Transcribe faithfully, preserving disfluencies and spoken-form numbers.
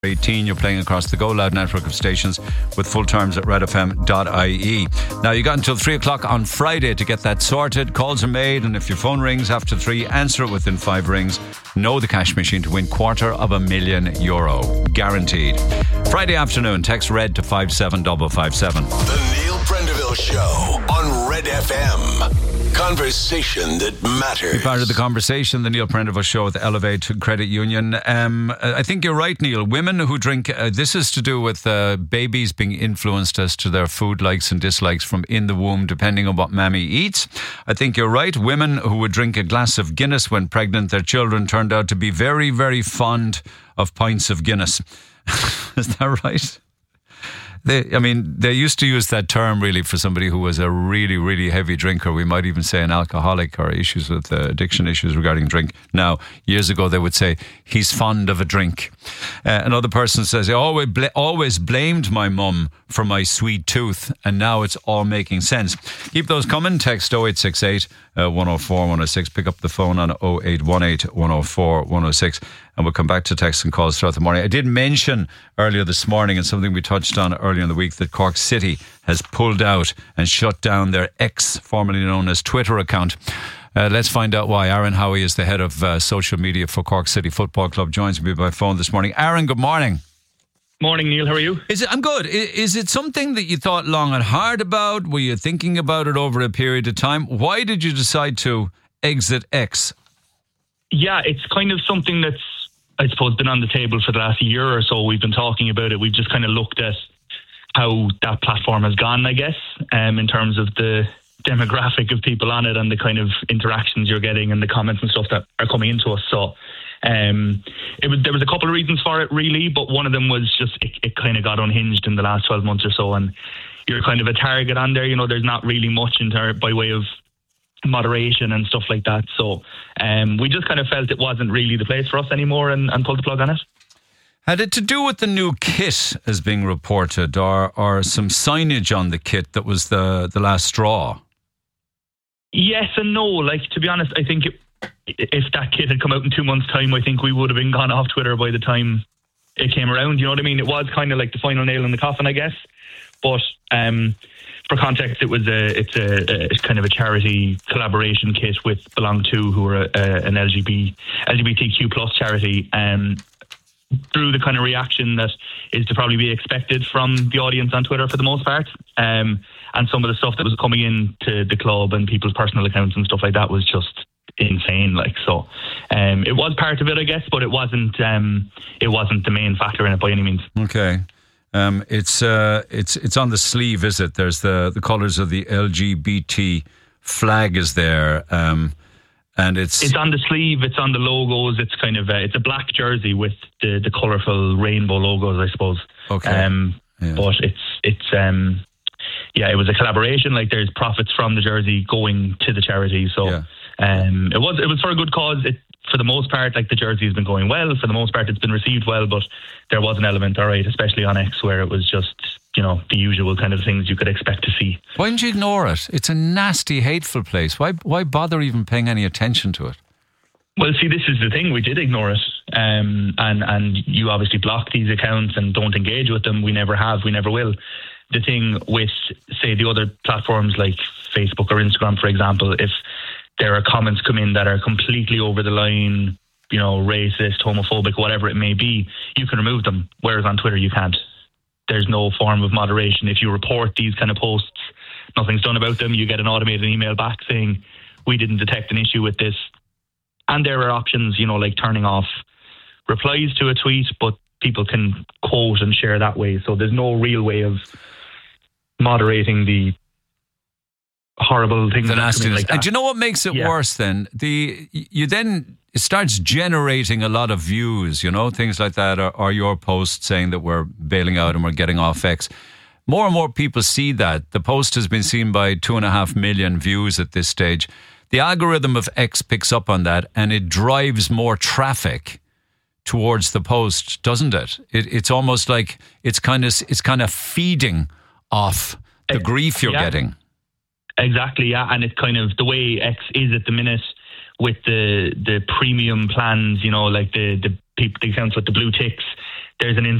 eighteen, you're playing across the Go Loud network of stations with full terms at red f m dot i e. Now, you got until three o'clock on Friday to get that sorted. Calls are made, and if your phone rings after three, answer it within five rings. Know the cash machine to win quarter of a million euro. Guaranteed. Friday afternoon, text RED to five seven five five seven. The Neil Prendeville Show on Red F M. Conversation that matters. Be part of the conversation, the Neil Prendeville Show with Elevate Credit Union. Um, I think you're right, Neil. Women who drink, uh, this is to do with uh, babies being influenced as to their food likes and dislikes from in the womb, depending on what mammy eats. I think you're right. Women who would drink a glass of Guinness when pregnant, their children turned out to be very, very fond of pints of Guinness. Is that right? They, I mean, they used to use that term really for somebody who was a really, really heavy drinker. We might even say an alcoholic or issues with uh, addiction issues regarding drink. Now, years ago, they would say, he's fond of a drink. Uh, another person says, I always, bl- always blamed my mum for my sweet tooth, and now it's all making sense. Keep those coming. Text oh eight six eight, one oh four, one oh six. Pick up the phone on oh eight one eight, one oh four, one oh six. And we'll come back to texts and calls throughout the morning. I did mention earlier this morning, and something we touched on earlier in the week, that Cork City has pulled out and shut down their X, formerly known as Twitter account. Uh, let's find out why. Aaron Howie is the head of uh, social media for Cork City Football Club. Joins me by phone this morning. Aaron, good morning. Morning, Neil. How are you? Is it? I'm good. Is, is it something that you thought long and hard about? Were you thinking about it over a period of time? Why did you decide to exit X? Yeah, it's kind of something that's, I suppose, been on the table for the last year or so. We've been talking about it. We've just kind of looked at how that platform has gone, I guess, um, in terms of the demographic of people on it and the kind of interactions you're getting and the comments and stuff that are coming into us. So um, it was there was a couple of reasons for it, really, but one of them was just it, it kind of got unhinged in the last twelve months or so, and you're kind of a target on there. You know, there's not really much in there by way of moderation and stuff like that. So um, we just kind of felt it wasn't really the place for us anymore and, and pulled the plug on it. Had it to do with the new kit as being reported, or, or some signage on the kit that was the, the last straw? Yes and no. Like, to be honest, I think it, if that kit had come out in two months' time, I think we would have been gone off Twitter by the time it came around. You know what I mean? It was kind of like the final nail in the coffin, I guess. But um, for context, it was a it's a, a kind of a charity collaboration kit with Belong To, who are a, a, an L G B, L G B T Q plus charity. Um, through the kind of reaction that is to probably be expected from the audience on Twitter for the most part. Um, and some of the stuff that was coming in to the club and people's personal accounts and stuff like that was just insane. Like, so um, it was part of it, I guess, but it wasn't um, it wasn't the main factor in it by any means. Okay. Um, it's uh, it's it's on the sleeve, is it? There's the, the colours of the L G B T flag is there. Um And it's it's on the sleeve, it's on the logos. It's kind of a, it's a black jersey with the, the colourful rainbow logos, I suppose. Okay. Um, yeah. But it's it's um, yeah, it was a collaboration. Like, there's profits from the jersey going to the charity. So yeah. um, it was it was for a good cause. It, for the most part, like, the jersey has been going well. For the most part, it's been received well. But there was an element, all right, especially on X, where it was just, you know, the usual kind of things you could expect to see. Why didn't you ignore it? It's a nasty, hateful place. Why why bother even paying any attention to it? Well, see, this is the thing. We did ignore it. Um, and, and you obviously block these accounts and don't engage with them. We never have. We never will. The thing with, say, the other platforms like Facebook or Instagram, for example, if there are comments come in that are completely over the line, you know, racist, homophobic, whatever it may be, you can remove them. Whereas on Twitter, you can't. There's no form of moderation. If you report these kind of posts, nothing's done about them. You get an automated email back saying, we didn't detect an issue with this. And there are options, you know, like turning off replies to a tweet, but people can quote and share that way. So there's no real way of moderating the horrible things. The nastiness. Like that. And do you know what makes it yeah. worse then? The you then... It starts generating a lot of views, you know, things like that, or, or your post saying that we're bailing out and we're getting off X. More and more people see that. The post has been seen by two and a half million views at this stage. The algorithm of X picks up on that and it drives more traffic towards the post, doesn't it? it it's almost like it's kind of it's kind of feeding off the grief you're yeah. getting. Exactly, yeah. And it's kind of the way X is at the minute. With the the premium plans, you know, like the the people, the accounts with the blue ticks, there's an